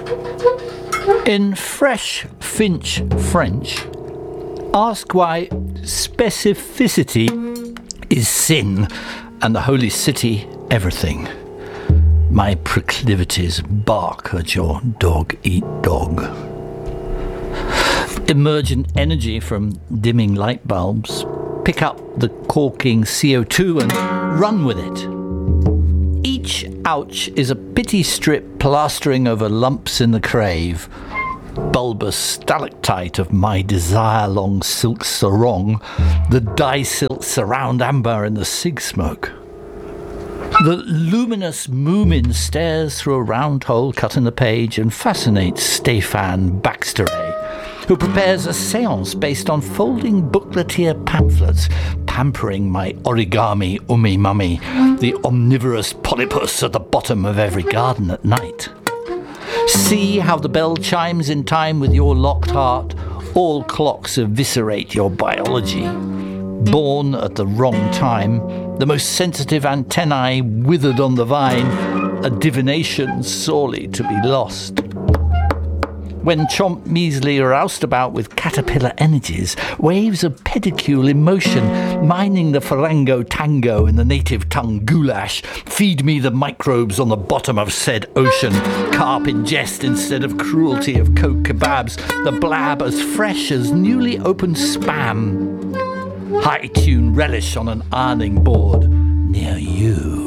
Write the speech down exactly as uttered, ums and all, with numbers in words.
In fresh Finch French, ask why specificity is sin and the holy city everything. My proclivities bark at your dog-eat-dog. Emergent energy from dimming light bulbs. Pick up the corking C O two and run with it. Each ouch is a pity strip plastering over lumps in the crave. Bulbous stalactite of my desire-long silk sarong, the dye-silk surround amber in the cig smoke. The luminous Moomin stares through a round hole cut in the page and fascinates Stéphane Baxteray, who prepares a séance based on folding bookletier pamphlets, pampering my origami ummi-mummy, the omnivorous polypus at the bottom of every garden at night. See how the bell chimes in time with your locked heart. All clocks eviscerate your biology. Born at the wrong time, the most sensitive antennae withered on the vine, a divination sorely to be lost. When Chomp Measly roused about with caterpillar energies, waves of pedicule emotion, mining the Farango tango in the native tongue goulash, feed me the microbes on the bottom of said ocean, carp in jest instead of cruelty of coke kebabs, the blab as fresh as newly opened spam. High-tune relish on an ironing board near you.